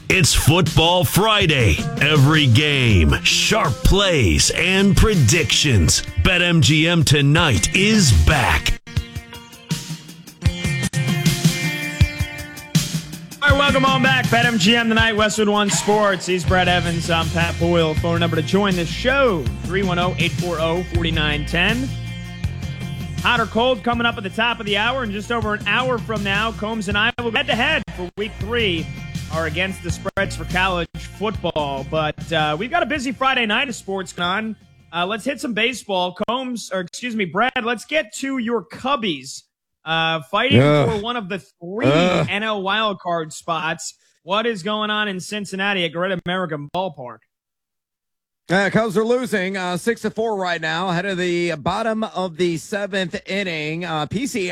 It's Football Friday. Every game, sharp plays, and predictions. BetMGM tonight is back. All right, welcome on back. BetMGM tonight, Westwood One Sports. He's Brad Evans. I'm Pat Boyle. Phone number to join the show, 310-840-4910. Hot or cold coming up at the top of the hour. And just over an hour from now, Combs and I will go head-to-head for Week 3. Are against the spreads for college football. But we've got a busy Friday night of sports going on. Let's hit some baseball. Brad, let's get to your Cubbies fighting for one of the 3 NL wildcard spots. What is going on in Cincinnati at Great American Ballpark? Cubs are losing 6-4 right now, ahead of the bottom of the 7th inning. PC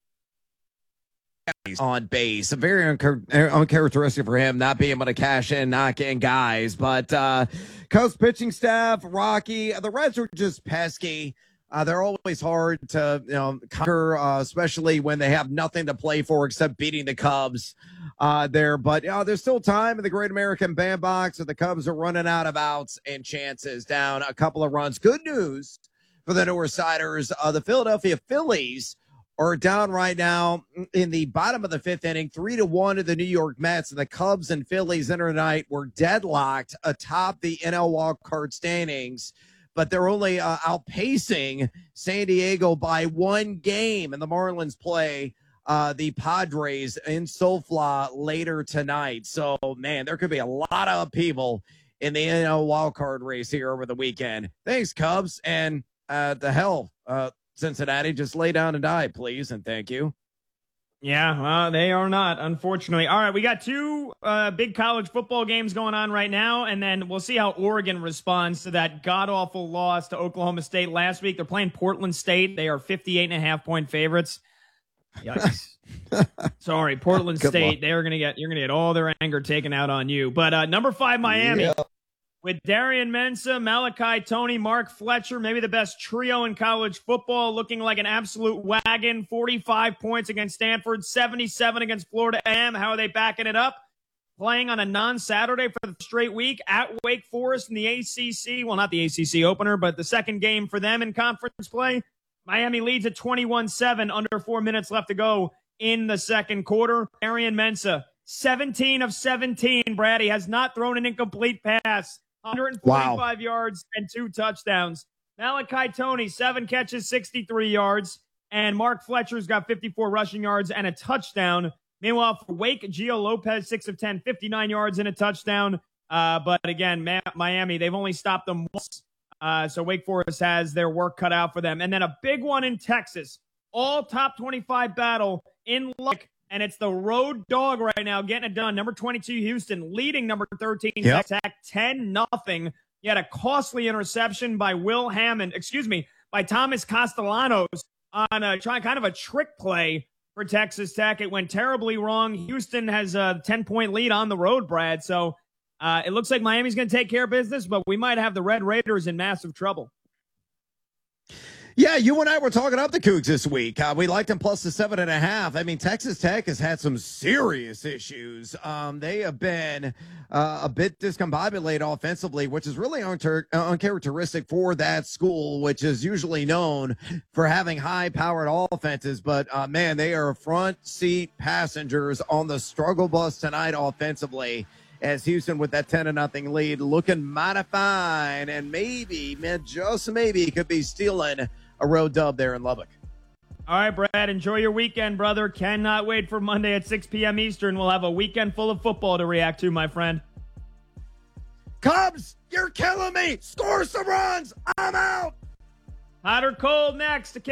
on base, very uncharacteristic for him, not being able to cash in, knock in guys. But Cubs pitching staff, rocky. The Reds are just pesky. They're always hard to conquer, especially when they have nothing to play for except beating the Cubs there. But there's still time in the Great American Bandbox, and the Cubs are running out of outs and chances, down a couple of runs. Good news for the Newer Siders. The Philadelphia Phillies are down right now in the bottom of the 5th inning, 3-1 to the New York Mets, and the Cubs and Phillies tonight were deadlocked atop the NL wildcard standings, but they're only outpacing San Diego by 1 game, and the Marlins play the Padres in SoFla later tonight. So, man, there could be a lot of upheaval in the NL wildcard race here over the weekend. Thanks, Cubs, and the hell, Cincinnati, just lay down and die, please, and thank you. Yeah, they are not, unfortunately. All right, we got 2 big college football games going on right now, and then we'll see how Oregon responds to that god-awful loss to Oklahoma State last week. They're playing Portland State. They are 58.5-point favorites. Yikes. Sorry, Portland State. You're gonna get all their anger taken out on you. But number 5, Miami. Yeah. With Darian Mensah, Malachi Toney, Mark Fletcher, maybe the best trio in college football, looking like an absolute wagon. 45 points against Stanford, 77 against Florida A&M. How are they backing it up? Playing on a non-Saturday for the straight week at Wake Forest in the ACC. Well, not the ACC opener, but the second game for them in conference play. Miami leads at 21-7, under 4 minutes left to go in the second quarter. Darian Mensah, 17 of 17, Brad. He has not thrown an incomplete pass. 145 yards and 2 touchdowns. Malachi Toney, 7 catches, 63 yards. And Mark Fletcher's got 54 rushing yards and a touchdown. Meanwhile, for Wake, Gio Lopez, 6 of 10, 59 yards and a touchdown. But again, Miami, they've only stopped them once. So Wake Forest has their work cut out for them. And then a big one in Texas. All top 25 battle in Lubbock. And it's the road dog right now getting it done. Number 22, Houston, leading number 13, Texas Tech, 10-0. You had a costly interception by by Thomas Castellanos on kind of a trick play for Texas Tech. It went terribly wrong. Houston has a 10-point lead on the road, Brad. So it looks like Miami's going to take care of business, but we might have the Red Raiders in massive trouble. Yeah, you and I were talking up the Cougs this week. We liked them plus the 7.5. I mean, Texas Tech has had some serious issues. They have been a bit discombobulated offensively, which is really uncharacteristic for that school, which is usually known for having high-powered offenses. But, man, they are front-seat passengers on the struggle bus tonight offensively, as Houston with that 10-0 lead looking mighty fine, and maybe, man, just maybe, could be stealing a road dub there in Lubbock. All right, Brad, enjoy your weekend, brother. Cannot wait for Monday at 6 p.m. Eastern. We'll have a weekend full of football to react to, my friend. Cubs, you're killing me. Score some runs. I'm out. Hot or cold next.